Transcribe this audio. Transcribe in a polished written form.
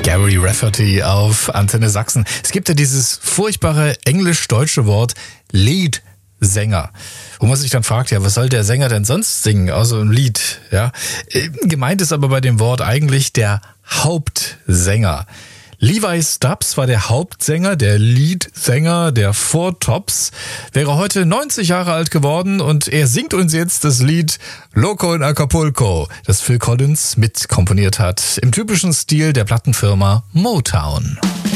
Gary Rafferty auf Antenne Sachsen. Es gibt ja dieses furchtbare englisch-deutsche Wort Leadsänger, wo man sich dann fragt, ja, was soll der Sänger denn sonst singen, außer ein Lied? Ja, gemeint ist aber bei dem Wort eigentlich der Hauptsänger. Levi Stubbs war der Hauptsänger, der Leadsänger der Four Tops, wäre heute 90 Jahre alt geworden und er singt uns jetzt das Lied Loco in Acapulco, das Phil Collins mitkomponiert hat, im typischen Stil der Plattenfirma Motown.